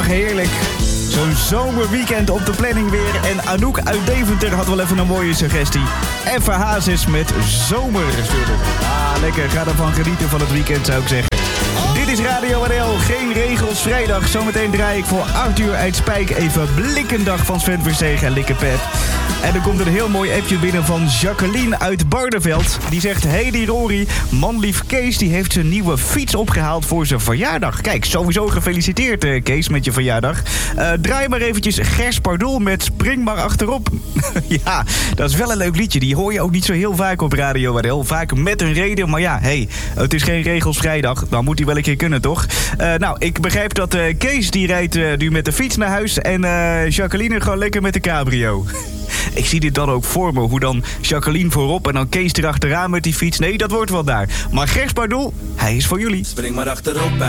Ach, heerlijk. Zo'n zomerweekend op de planning weer. En Anouk uit Deventer had wel even een mooie suggestie. Even Hazes met zomer. Ah, lekker. Ga ervan genieten van het weekend, zou ik zeggen. Dit is Radio NL, geen regels vrijdag. Zometeen draai ik voor Arthur uit Spijk even Blikkendag van Sven Verstegen en Likkepep. En er komt een heel mooi appje binnen van Jacqueline uit Barneveld. Die zegt, hey die Rory, manlief Kees die heeft zijn nieuwe fiets opgehaald voor zijn verjaardag. Kijk, sowieso gefeliciteerd Kees met je verjaardag. Draai maar eventjes Gers Pardoel met Spring maar achterop. Ja, dat is wel een leuk liedje. Die hoor je ook niet zo heel vaak op Radio NL. Vaak met een reden, maar ja, hey, het is geen regels vrijdag. Dan moet hij wel een keer kunnen, toch? Nou, ik begrijp dat Kees die rijdt nu met de fiets naar huis en Jacqueline gewoon lekker met de cabrio. Ik zie dit dan ook voor me, hoe dan Jacqueline voorop en dan Kees erachteraan met die fiets. Nee, dat wordt wel daar. Maar Gers Pardoel, hij is voor jullie. Spring maar achterop.